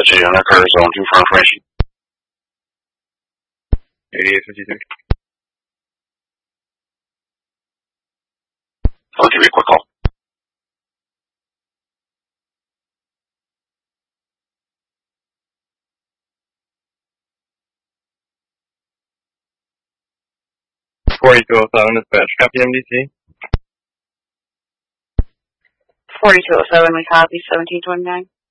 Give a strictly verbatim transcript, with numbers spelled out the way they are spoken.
dispatch and occurs zone two for information. eighty-eight fifty-three. I'll give you a quick call. forty-two oh seven, dispatch. Copy M D C. forty-two oh seven, we copy seventeen twenty-nine.